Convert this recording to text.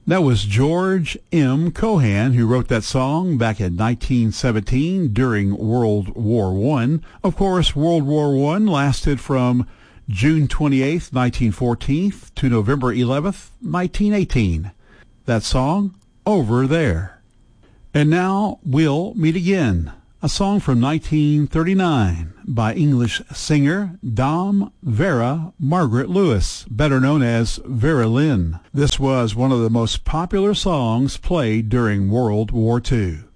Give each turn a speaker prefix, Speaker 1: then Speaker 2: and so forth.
Speaker 1: That was George M. Cohan who wrote that song back in 1917 during World War I. Of course, World War I lasted from June 28th, 1914 to November 11th, 1918. That song, Over There. And now we'll meet again. A song from 1939 by English singer Dom Vera Margaret Lewis, better known as Vera Lynn. This was one of the most popular songs played during World War II.